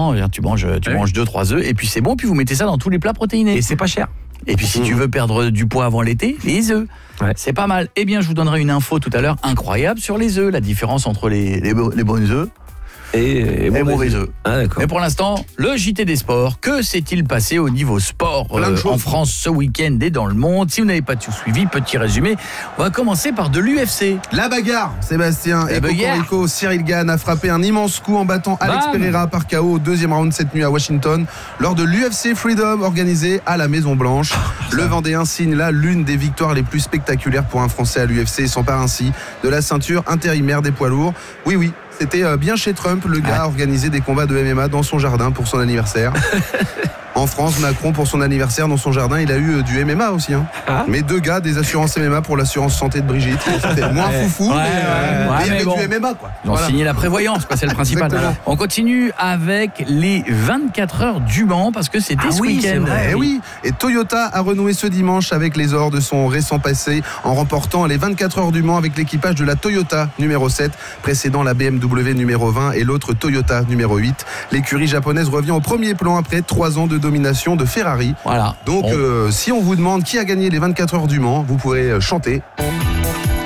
temps, tu manges 2-3 œufs et puis c'est bon, puis vous mettez ça dans tous les plats protéinés. Et c'est pas cher. Et puis si tu veux perdre du poids avant l'été, les œufs. Ouais. C'est pas mal. Eh bien, je vous donnerai une info tout à l'heure incroyable sur les œufs, la différence entre les bons œufs et mauvais œufs. Ah, d'accord. Mais pour l'instant, le JT des sports, que s'est-il passé au niveau sport en France ce week-end et dans le monde? Si vous n'avez pas tout suivi, petit résumé, on va commencer par de l'UFC. La bagarre, Sébastien. Et Cocorico, Cyril Gane a frappé un immense coup en battant Alex Pereira par KO au deuxième round cette nuit à Washington lors de l'UFC Freedom organisé à la Maison Blanche. Le Vendéen signe là l'une des victoires les plus spectaculaires pour un Français à l'UFC et s'empare ainsi de la ceinture intérimaire des poids lourds. Oui, c'était bien chez Trump, le gars a organisé des combats de MMA dans son jardin pour son anniversaire. En France, Macron, pour son anniversaire, dans son jardin, il a eu du MMA aussi. Mais 2 gars des assurances MMA pour l'assurance santé de Brigitte. C'était moins foufou, mais il y avait du MMA, quoi. Ils ont signé la prévoyance, c'est le principal. On continue avec les 24 heures du Mans, parce que c'était ce week-end. Et Toyota a renoué ce dimanche avec les ors de son récent passé en remportant les 24 heures du Mans avec l'équipage de la Toyota numéro 7, précédant la BMW numéro 20 et l'autre Toyota numéro 8. L'écurie japonaise revient au premier plan après 3 ans de domination de Ferrari. Voilà. Donc, si on vous demande qui a gagné les 24 heures du Mans, vous pourrez chanter.